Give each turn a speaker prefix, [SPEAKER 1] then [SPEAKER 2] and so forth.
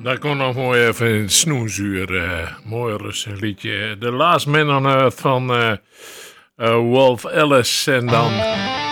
[SPEAKER 1] Daar kon nog mooi even een snoezuur. Mooi rustig liedje. The Last Man on Earth van Wolf Alice. En dan